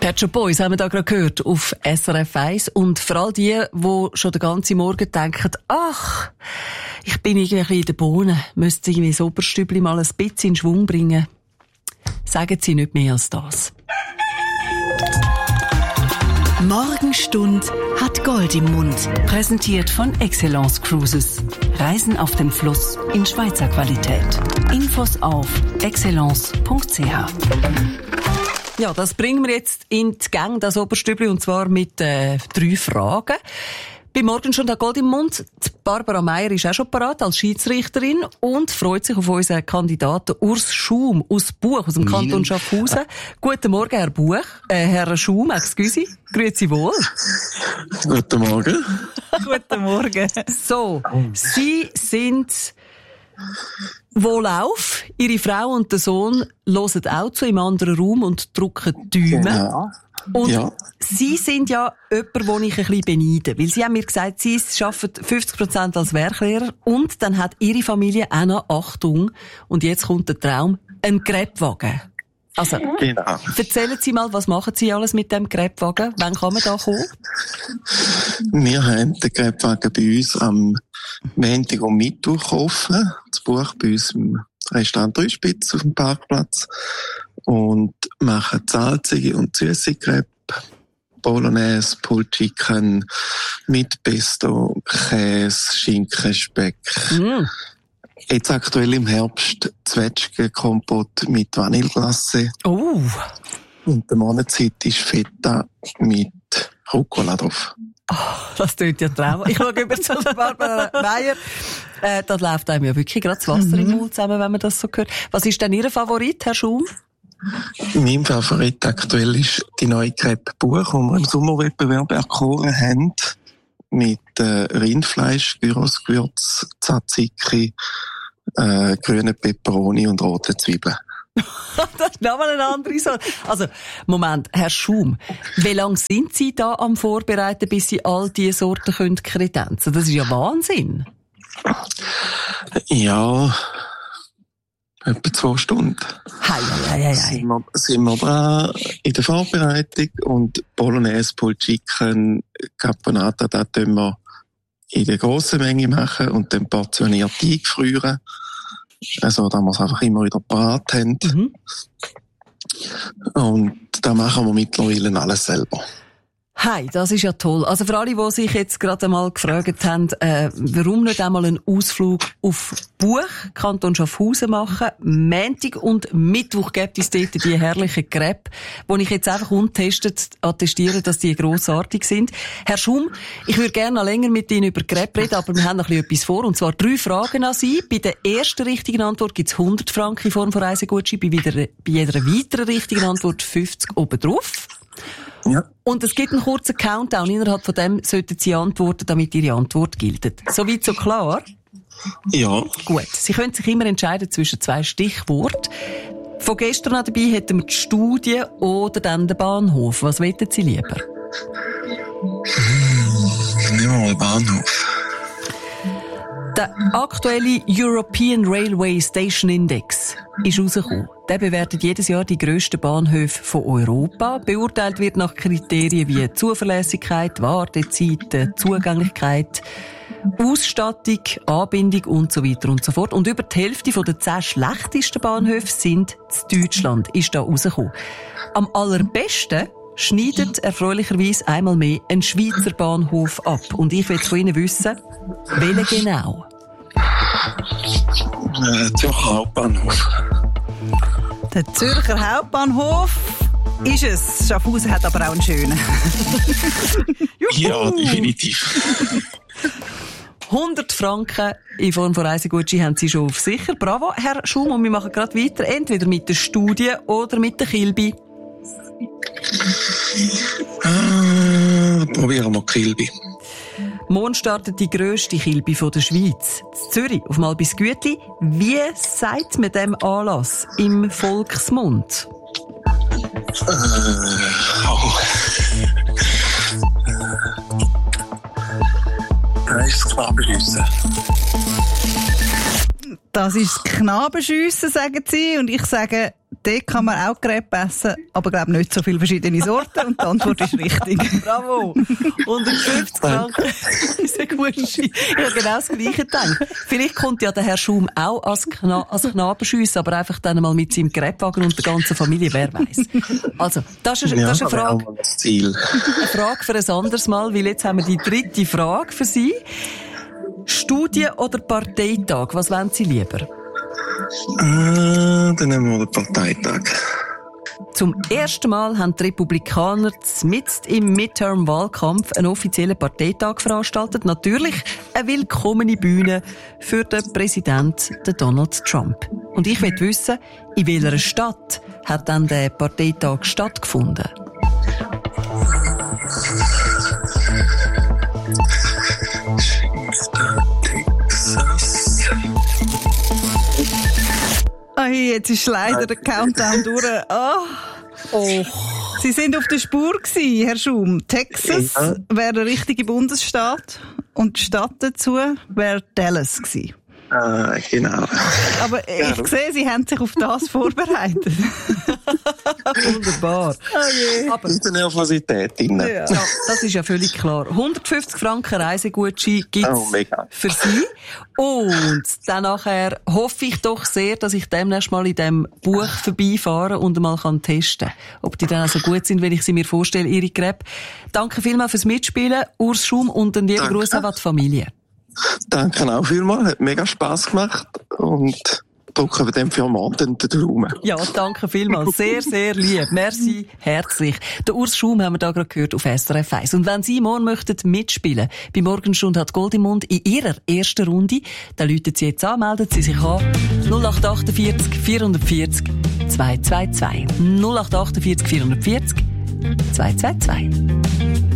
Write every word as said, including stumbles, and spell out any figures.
Pet Shop Boys haben wir da gerade gehört auf S R F eins. Und vor allem die, die schon den ganzen Morgen denken, ach, ich bin irgendwie in den Bohnen, müsste irgendwie das Oberstübli mal ein bisschen in Schwung bringen. Sagen Sie nicht mehr als das. Morgenstund hat Gold im Mund. Präsentiert von Excellence Cruises. Reisen auf dem Fluss in Schweizer Qualität. Infos auf excellence punkt c h. Ja, das bringen wir jetzt in die Gang, das Oberstübli, und zwar mit äh, drei Fragen. Bei Morgenstund hat Gold im Mund. Die Barbara Meier ist auch schon parat als Schiedsrichterin und freut sich auf unseren Kandidaten Urs Schum aus Buch, aus dem Kanton Schaffhausen. Guten Morgen, Herr Buch, äh, Herr Schum, excuse. Grüezi wohl. Guten Morgen. Guten Morgen. So, Sie sind wohlauf. Ihre Frau und der Sohn hören auch zu im anderen Raum und drücken die Daumen. Ja. Und ja. Sie sind ja jemand, den ich ein bisschen beneide. Weil Sie haben mir gesagt, Sie arbeiten fünfzig Prozent als Werklehrer und dann hat Ihre Familie auch noch, Achtung, und jetzt kommt der Traum, einen Gräbwagen. Also, Genau. Erzählen Sie mal, was machen Sie alles mit dem Gräbwagen? Wann kann man da kommen? Wir haben den Gräbwagen bei uns am Montag und Mittwoch offen. Das Buch bei uns im Restaurant Dreispitz auf dem Parkplatz. Und machen salzige und süße Gräb, Bolognese, Pulled Chicken mit Pesto, Käse, Schinken, Speck. Mm. Jetzt aktuell im Herbst Zwetschgenkompott mit Vanilleglace. Oh. Und der Monatszeit ist Feta mit Rucola drauf. Oh, das tönt ja Traum. Ich schaue über zu Barbara Meier. Äh, da läuft einem ja wirklich gerade das Wasser mhm. im Mund zusammen, wenn man das so hört. Was ist denn Ihr Favorit, Herr Schum? Mein Favorit aktuell ist die neue Crepe Buch, die wir im Sommerwettbewerb erkoren haben. Mit äh, Rindfleisch, Gyrosgewürz, Tzatziki, äh, grüne Peperoni und rote Zwiebeln. Das ist nochmal eine andere Sache. Also, Moment, Herr Schum, wie lange sind Sie da am Vorbereiten, bis Sie all diese Sorten können kredenzen? Das ist ja Wahnsinn. Ja, etwa zwei Stunden. Hei, hei, hei, hei. Sind wir, sind wir da in der Vorbereitung und Bolognese, Pulled Chicken, Caponata, das tun wir in der grossen Menge machen und dann portioniert eingefrieren. Also, dass wir es einfach immer wieder parat haben. Mhm. Und da machen wir mittlerweile alles selber. Hey, das ist ja toll. Also für alle, die sich jetzt gerade einmal gefragt haben, äh, warum nicht einmal einen Ausflug auf Buch, Kanton Schaffhausen machen. Montag und Mittwoch gibt es dort die herrlichen Crepe, wo ich jetzt einfach untestet attestiere, dass die grossartig sind. Herr Schum, ich würde gerne noch länger mit Ihnen über Crepe reden, aber wir haben noch etwas vor. Und zwar drei Fragen an Sie. Bei der ersten richtigen Antwort gibt es hundert Franken in Form von Reisegutschein, bei jeder, bei jeder weiteren richtigen Antwort fünfzig obendrauf. Ja. Und es gibt einen kurzen Countdown. Innerhalb von dem sollten Sie antworten, damit Ihre Antwort gilt. Soweit so klar? Ja. Gut. Sie können sich immer entscheiden zwischen zwei Stichworten. Von gestern an dabei hätten wir die Studie oder dann den Bahnhof. Was wollen Sie lieber? Hm, nehmen wir mal Bahnhof. Der aktuelle European Railway Station Index ist rausgekommen. Der bewertet jedes Jahr die grössten Bahnhöfe von Europa. Beurteilt wird nach Kriterien wie Zuverlässigkeit, Wartezeiten, Zugänglichkeit, Ausstattung, Anbindung und so weiter und so fort. Und über die Hälfte der zehn schlechtesten Bahnhöfe sind in Deutschland, ist da rausgekommen. Am allerbesten schneidet erfreulicherweise einmal mehr ein Schweizer Bahnhof ab. Und ich will von Ihnen wissen, welchen genau? Äh, Zürcher Hauptbahnhof. Der Zürcher Hauptbahnhof ist es. Schaffhausen hat aber auch einen schönen. Ja, definitiv. hundert Franken in Form von Reisegutschein haben Sie schon auf sicher. Bravo, Herr Schum. Und wir machen gerade weiter. Entweder mit der Studie oder mit der Kilby. Ah, probieren wir Kilby. Morgen startet die grösste Kilby der Schweiz. In Zürich, auf Malbisgütli. Wie sagt man dem Anlass im Volksmund? Äh, oh. Das ist das Knabenschiessen. Das ist das Knabenschiessen, sagen Sie. Und ich sage, Dort kann man auch Crepe essen, aber glaube nicht so viele verschiedene Sorten. Und die Antwort ist richtig. Bravo! hundertfünfzig Franken. Sehr gut. Ich habe genau das Gleiche gedacht. Vielleicht kommt ja der Herr Schum auch als, Kna als Knabenschüsse, aber einfach dann mal mit seinem Crepewagen und der ganzen Familie, wer weiß. Also, das ist, das ist eine Frage. Das Ziel. Eine Frage für ein anderes Mal, weil jetzt haben wir die dritte Frage für Sie. Studie- oder Parteitag, was wollen Sie lieber? Äh, dann nehmen wir den Parteitag. Zum ersten Mal haben die Republikaner mitten im Midterm-Wahlkampf einen offiziellen Parteitag veranstaltet. Natürlich eine willkommene Bühne für den Präsidenten Donald Trump. Und ich will wissen, in welcher Stadt hat dann der Parteitag stattgefunden? Hey, jetzt ist leider der Countdown durch. Oh. Oh. Sie sind auf der Spur gewesen, Herr Schum. Texas ja. wäre der richtige Bundesstaat und die Stadt dazu wäre Dallas gewesen. Ah, genau. Aber ja. ich sehe, Sie haben sich auf das vorbereitet. Wunderbar. Oh je. Aber in der Nervosität drin. Ja. Ja, das ist ja völlig klar. hundertfünfzig Franken Reisegutschein gibt's oh, für Sie. Und dann nachher hoffe ich doch sehr, dass ich demnächst mal in diesem Buch vorbeifahre und mal kann testen kann, ob die dann auch so gut sind, wenn ich sie mir vorstelle, Ihre Crepe. Danke vielmals fürs Mitspielen, Urs Schum, und einen lieben Gruß auch an die Familie. Danke auch vielmals, hat mega Spass gemacht und drücken wir dem für morgen den Daumen. Ja, danke vielmals, sehr, sehr lieb, merci, herzlich. Der Urs Schum haben wir da gerade gehört auf S R F eins. Und wenn Sie morgen möchten mitspielen, bei Morgenstunde hat Gold im Mund in Ihrer ersten Runde, dann rufen Sie jetzt an, melden Sie sich an, null acht achtundvierzig vierhundertvierzig zweihundertzweiundzwanzig. null acht achtundvierzig vierhundertvierzig zweihundertzweiundzwanzig.